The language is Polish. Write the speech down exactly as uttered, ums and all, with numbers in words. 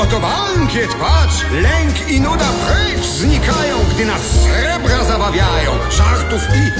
oto bankiet, patrz! Lęk i nuda precz znikają, gdy nas srebra zabawiają. Żartów i